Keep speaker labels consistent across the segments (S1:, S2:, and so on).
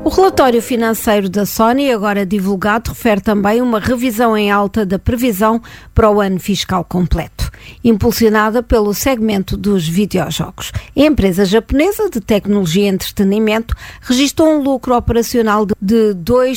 S1: O relatório financeiro da Sony, agora divulgado, refere também uma revisão em alta da previsão para o ano fiscal completo, impulsionada pelo segmento dos videojogos. A empresa japonesa de tecnologia e entretenimento registrou um lucro operacional de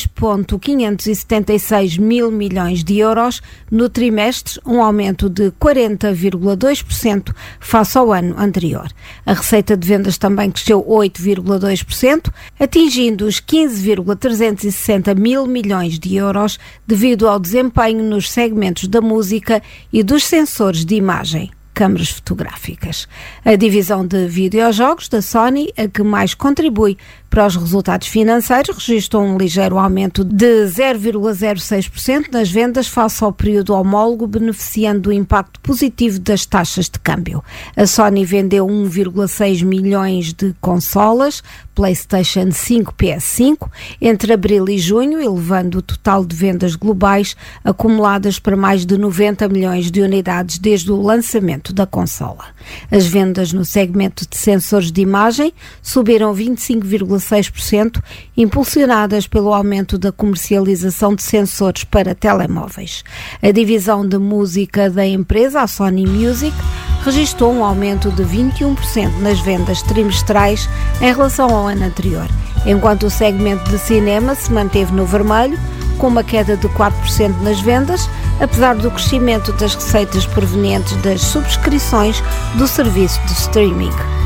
S1: 2,576 mil milhões de euros no trimestre, um aumento de 40,2% face ao ano anterior. A receita de vendas também cresceu 8,2%, atingindo os 15,360 mil milhões de euros devido ao desempenho nos segmentos da música e dos sensores de imagem, câmaras fotográficas. A divisão de videojogos da Sony, a que mais contribui para os resultados financeiros, registrou um ligeiro aumento de 0,06% nas vendas face ao período homólogo, beneficiando do impacto positivo das taxas de câmbio. A Sony vendeu 1,6 milhões de consolas PlayStation 5 PS5 entre abril e junho, elevando o total de vendas globais acumuladas para mais de 90 milhões de unidades desde o lançamento da consola. As vendas no segmento de sensores de imagem subiram 25,6%, impulsionadas pelo aumento da comercialização de sensores para telemóveis. A divisão de música da empresa, a Sony Music, registrou um aumento de 21% nas vendas trimestrais em relação ao ano anterior, enquanto o segmento de cinema se manteve no vermelho, com uma queda de 4% nas vendas, apesar do crescimento das receitas provenientes das subscrições do serviço de streaming.